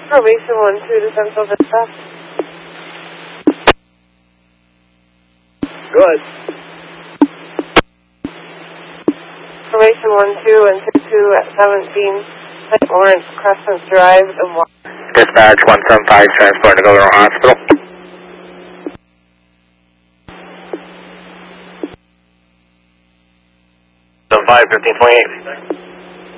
Formation 1-2 to Central Dispatch. Good. Formation 1-2 and 2-2 at 17 St. Lawrence Crescent Drive in Washington. Dispatch 175, transport to Governor Hospital. 5, 1528.